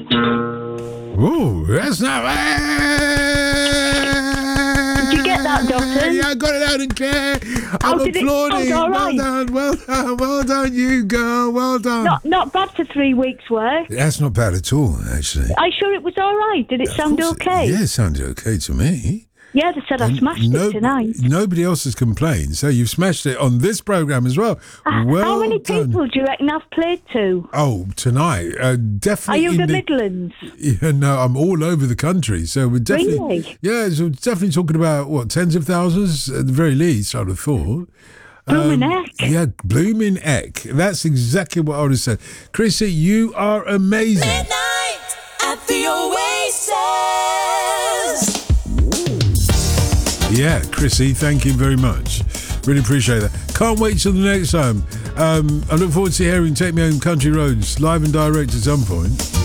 Oh, that's not. Did you get that, Dotton? Yeah, I got it out and clear. I'm applauding. All right. Well done, you girl. Well done. Not bad for 3 weeks' work. That's not bad at all, actually. Are you sure it was all right? Did it sound okay? Yeah, it sounded okay to me. Yeah, they said I smashed it tonight. Nobody else has complained, so you've smashed it on this programme as well. How many people do you reckon I've played to? Oh, tonight, definitely. Are you the Midlands? Yeah, no, I'm all over the country, so we're definitely. Really? Yeah, so we're definitely talking about what, tens of thousands at the very least. I'd have thought. Bloomin' heck. Yeah, blooming heck. That's exactly what I would have said. Chrissy, you are amazing. Midnight at the Oasis. Yeah, Chrissy, thank you very much. Really appreciate that. Can't wait till the next time. I look forward to hearing Take Me Home Country Roads live and direct at some point.